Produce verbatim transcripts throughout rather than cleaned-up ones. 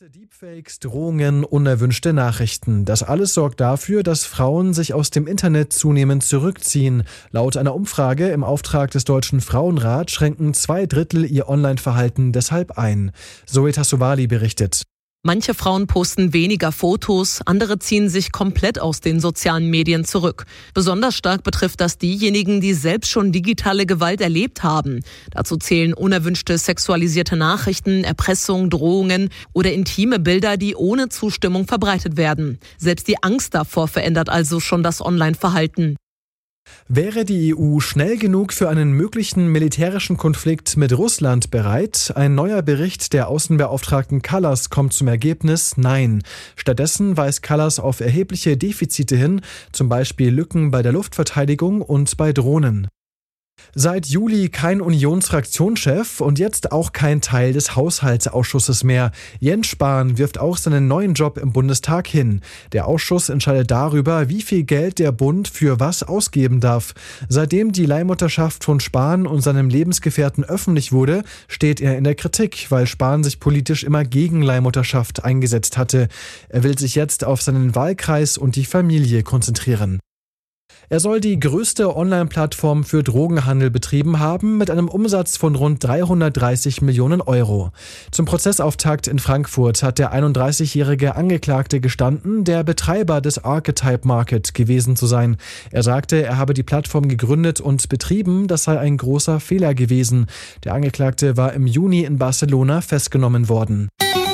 Deepfakes, Drohungen, unerwünschte Nachrichten. Das alles sorgt dafür, dass Frauen sich aus dem Internet zunehmend zurückziehen. Laut einer Umfrage im Auftrag des Deutschen Frauenrats schränken zwei Drittel ihr Online-Verhalten deshalb ein. Zoe Tassovali berichtet. Manche Frauen posten weniger Fotos, andere ziehen sich komplett aus den sozialen Medien zurück. Besonders stark betrifft das diejenigen, die selbst schon digitale Gewalt erlebt haben. Dazu zählen unerwünschte sexualisierte Nachrichten, Erpressung, Drohungen oder intime Bilder, die ohne Zustimmung verbreitet werden. Selbst die Angst davor verändert also schon das Online-Verhalten. Wäre die E U schnell genug für einen möglichen militärischen Konflikt mit Russland bereit? Ein neuer Bericht der Außenbeauftragten Kallas kommt zum Ergebnis, nein. Stattdessen weist Kallas auf erhebliche Defizite hin, zum Beispiel Lücken bei der Luftverteidigung und bei Drohnen. Seit Juli kein Unionsfraktionschef und jetzt auch kein Teil des Haushaltsausschusses mehr. Jens Spahn wirft auch seinen neuen Job im Bundestag hin. Der Ausschuss entscheidet darüber, wie viel Geld der Bund für was ausgeben darf. Seitdem die Leihmutterschaft von Spahn und seinem Lebensgefährten öffentlich wurde, steht er in der Kritik, weil Spahn sich politisch immer gegen Leihmutterschaft eingesetzt hatte. Er will sich jetzt auf seinen Wahlkreis und die Familie konzentrieren. Er soll die größte Online-Plattform für Drogenhandel betrieben haben mit einem Umsatz von rund dreihundertdreißig Millionen Euro. Zum Prozessauftakt in Frankfurt hat der einunddreißigjährige Angeklagte gestanden, der Betreiber des Archetype Market gewesen zu sein. Er sagte, er habe die Plattform gegründet und betrieben, das sei ein großer Fehler gewesen. Der Angeklagte war im Juni in Barcelona festgenommen worden.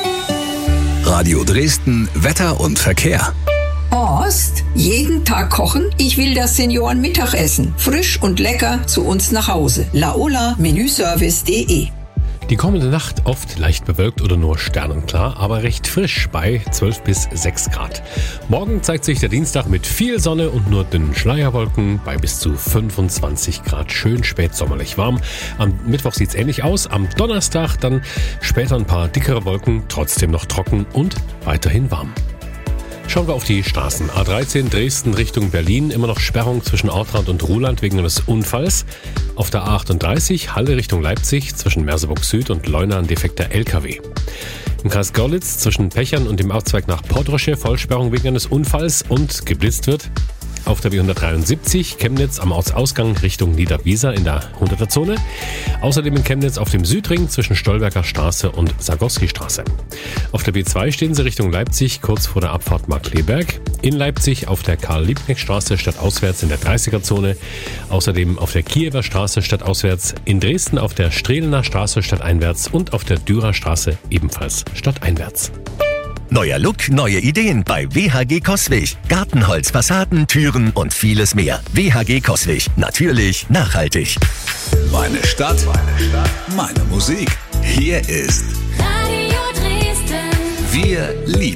Radio Dresden, Wetter und Verkehr. Horst, jeden Tag kochen? Ich will das Senioren-Mittagessen. Frisch und lecker zu uns nach Hause. Laola Menüservice punkt de. Die kommende Nacht oft leicht bewölkt oder nur sternenklar, aber recht frisch bei zwölf bis sechs Grad. Morgen zeigt sich der Dienstag mit viel Sonne und nur dünnen Schleierwolken bei bis zu fünfundzwanzig Grad. Schön spätsommerlich warm. Am Mittwoch sieht es ähnlich aus. Am Donnerstag dann später ein paar dickere Wolken, trotzdem noch trocken und weiterhin warm. Schauen wir auf die Straßen. A dreizehn Dresden Richtung Berlin, immer noch Sperrung zwischen Ortrand und Ruhland wegen eines Unfalls. Auf der A achtunddreißig Halle Richtung Leipzig zwischen Merseburg Süd und Leuna ein defekter L K W. Im Kreis Görlitz zwischen Pechern und dem Aufzweig nach Portresche Vollsperrung wegen eines Unfalls und geblitzt wird. Auf der B hundertdreiundsiebzig Chemnitz am Ortsausgang Richtung Niederwieser in der hunderter Zone. Außerdem in Chemnitz auf dem Südring zwischen Stolberger Straße und Sargowski-Straße. Auf der B zwei stehen sie Richtung Leipzig kurz vor der Abfahrt Markkleeberg. In Leipzig auf der Karl-Liebknecht-Straße stadtauswärts in der dreißiger Zone. Außerdem auf der Kiewer Straße stadtauswärts. In Dresden auf der Strehlener Straße stadteinwärts und auf der Dürer Straße ebenfalls stadteinwärts. Neuer Look, neue Ideen bei W H G Coswig. Gartenholz, Fassaden, Türen und vieles mehr. W H G Coswig. Natürlich nachhaltig. Meine Stadt, meine Stadt, meine Musik. Hier ist Radio Dresden. Wir lieben